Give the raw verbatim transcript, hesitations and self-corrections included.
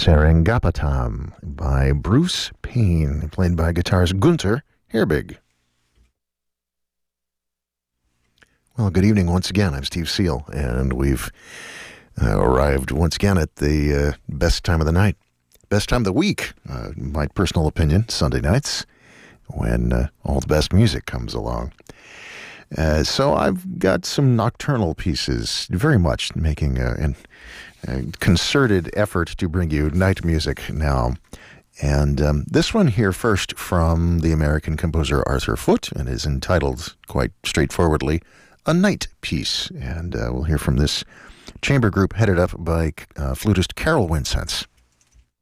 Seringapatam by Bruce Payne, played by guitarist Gunter Herbig. Well, good evening once again. I'm Steve Seal, and we've uh, arrived once again at the uh, best time of the night, best time of the week, uh, my personal opinion, Sunday nights, when uh, all the best music comes along. Uh, so I've got some nocturnal pieces, very much making a, an, a concerted effort to bring you night music now. And um, this one here first from the American composer Arthur Foote, and is entitled, quite straightforwardly, A Night Piece. And uh, we'll hear from this chamber group headed up by uh, flutist Carol Winsense.